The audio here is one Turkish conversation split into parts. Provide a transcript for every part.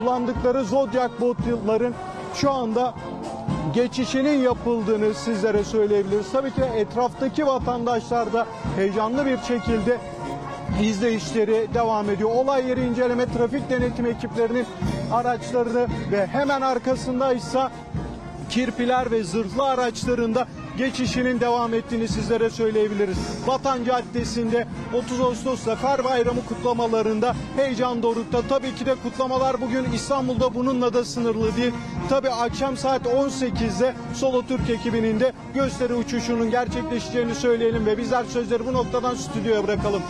kullandıkları Zodiac botların şu anda geçişinin yapıldığını sizlere söyleyebiliriz. Tabii ki etraftaki vatandaşlar da heyecanlı bir şekilde izleyişleri devam ediyor. Olay yeri inceleme, trafik denetim ekiplerinin araçlarını ve hemen arkasında ise kirpiler ve zırhlı araçlarında geçişinin devam ettiğini sizlere söyleyebiliriz. Vatan Caddesi'nde 30 Ağustos Zafer Bayramı kutlamalarında heyecan dorukta. Tabii ki de kutlamalar bugün İstanbul'da bununla da sınırlı değil. Tabii akşam saat 18'de Solo Türk ekibinin de gösteri uçuşunun gerçekleşeceğini söyleyelim ve bizler sözleri bu noktadan stüdyoya bırakalım.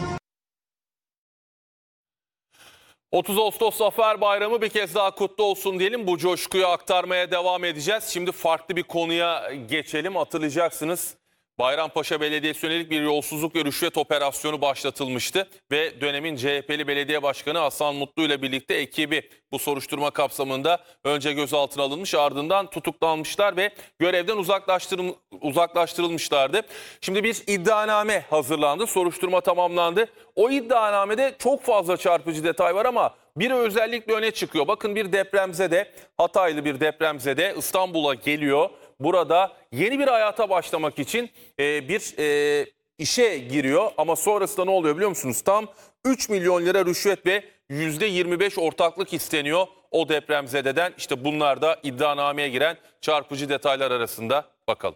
30 Ağustos Zafer Bayramı bir kez daha kutlu olsun diyelim. Bu coşkuyu aktarmaya devam edeceğiz. Şimdi farklı bir konuya geçelim. Hatırlayacaksınız, Bayrampaşa Belediyesi'ne yönelik bir yolsuzluk ve rüşvet operasyonu başlatılmıştı. Ve dönemin CHP'li belediye başkanı Hasan Mutlu ile birlikte ekibi bu soruşturma kapsamında önce gözaltına alınmış, ardından tutuklanmışlar ve görevden uzaklaştırılmışlardı. Şimdi bir iddianame hazırlandı, soruşturma tamamlandı. O iddianamede çok fazla çarpıcı detay var ama biri özellikle öne çıkıyor. Bakın, bir depremzede, Hataylı bir depremzede İstanbul'a geliyor. Burada yeni bir hayata başlamak için bir işe giriyor ama sonrasında ne oluyor biliyor musunuz? Tam 3 milyon lira rüşvet ve %25 ortaklık isteniyor o depremzededen. İşte bunlar da iddianameye giren çarpıcı detaylar arasında. Bakalım.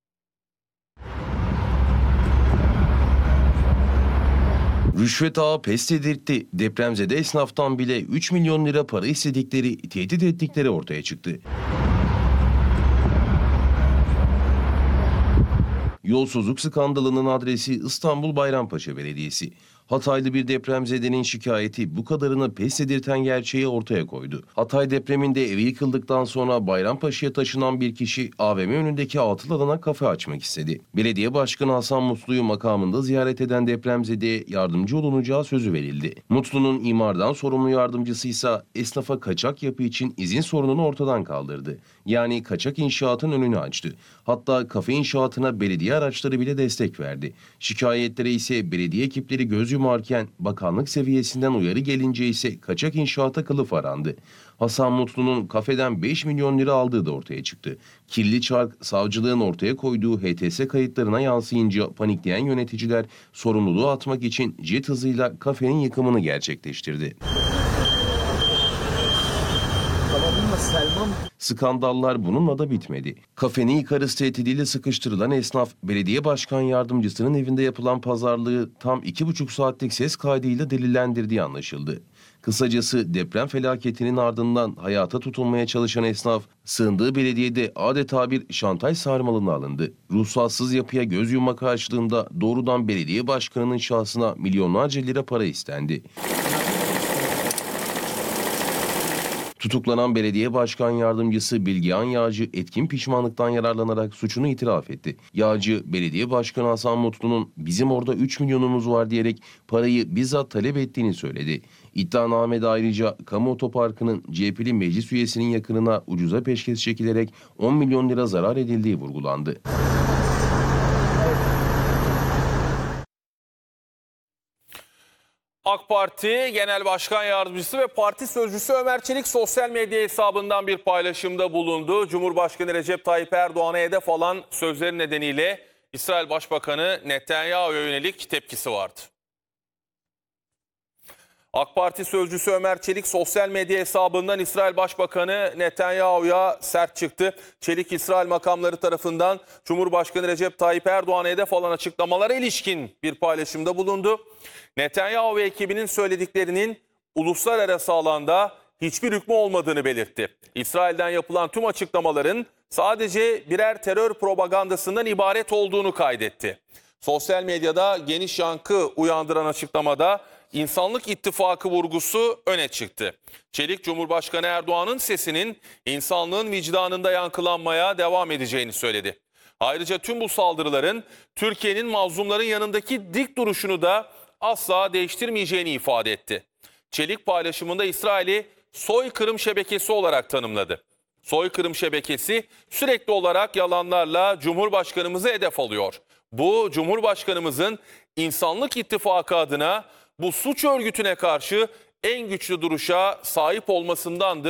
Rüşvet ağı pes dedirtti. Depremzede esnaftan bile 3 milyon lira para istedikleri, tehdit ettikleri ortaya çıktı. Yolsuzluk skandalının adresi İstanbul Bayrampaşa Belediyesi. Hataylı bir depremzedenin şikayeti bu kadarını pes dedirten gerçeği ortaya koydu. Hatay depreminde evi yıkıldıktan sonra Bayrampaşa'ya taşınan bir kişi AVM önündeki atıl alana kafe açmak istedi. Belediye Başkanı Hasan Mutlu'yu makamında ziyaret eden depremzedeye yardımcı olunacağı sözü verildi. Mutlu'nun imardan sorumlu yardımcısı ise esnafa kaçak yapı için izin sorununu ortadan kaldırdı. Yani kaçak inşaatın önünü açtı. Hatta kafe inşaatına belediye araçları bile destek verdi. Şikayetlere ise belediye ekipleri göz yumarken bakanlık seviyesinden uyarı gelince ise kaçak inşaata kılıf arandı. Hasan Mutlu'nun kafeden 5 milyon lira aldığı da ortaya çıktı. Kirli çark savcılığın ortaya koyduğu HTS kayıtlarına yansıyınca panikleyen yöneticiler sorumluluğu atmak için jet hızıyla kafenin yıkımını gerçekleştirdi. Skandallar bununla da bitmedi. Kafeni yıkarız tehdidiyle sıkıştırılan esnaf, belediye başkan yardımcısının evinde yapılan pazarlığı tam 2,5 saatlik ses kaydıyla delillendirdiği anlaşıldı. Kısacası deprem felaketinin ardından hayata tutunmaya çalışan esnaf, sığındığı belediyede adeta bir şantaj sarmalına alındı. Ruhsatsız yapıya göz yumma karşılığında doğrudan belediye başkanının şahsına milyonlarca lira para istendi. Tutuklanan belediye başkan yardımcısı Bilgehan Yağcı etkin pişmanlıktan yararlanarak suçunu itiraf etti. Yağcı, belediye başkanı Hasan Mutlu'nun bizim orada 3 milyonumuz var diyerek parayı bizzat talep ettiğini söyledi. İddianamede ayrıca kamu otoparkının CHP'li meclis üyesinin yakınına ucuza peşkeş çekilerek 10 milyon lira zarar edildiği vurgulandı. AK Parti Genel Başkan Yardımcısı ve Parti Sözcüsü Ömer Çelik sosyal medya hesabından bir paylaşımda bulundu. Cumhurbaşkanı Recep Tayyip Erdoğan'a hedef alan sözleri nedeniyle İsrail Başbakanı Netanyahu'ya yönelik tepkisi vardı. AK Parti Sözcüsü Ömer Çelik sosyal medya hesabından İsrail Başbakanı Netanyahu'ya sert çıktı. Çelik, İsrail makamları tarafından Cumhurbaşkanı Recep Tayyip Erdoğan'a hedef alan açıklamalara ilişkin bir paylaşımda bulundu. Netanyahu ve ekibinin söylediklerinin uluslararası alanda hiçbir hükmü olmadığını belirtti. İsrail'den yapılan tüm açıklamaların sadece birer terör propagandasından ibaret olduğunu kaydetti. Sosyal medyada geniş yankı uyandıran açıklamada İnsanlık İttifakı vurgusu öne çıktı. Çelik, Cumhurbaşkanı Erdoğan'ın sesinin insanlığın vicdanında yankılanmaya devam edeceğini söyledi. Ayrıca tüm bu saldırıların Türkiye'nin mazlumların yanındaki dik duruşunu da asla değiştirmeyeceğini ifade etti. Çelik paylaşımında İsrail'i soykırım şebekesi olarak tanımladı. Soykırım şebekesi sürekli olarak yalanlarla Cumhurbaşkanımızı hedef alıyor. Bu Cumhurbaşkanımızın İnsanlık İttifakı adına bu suç örgütüne karşı en güçlü duruşa sahip olmasındandır.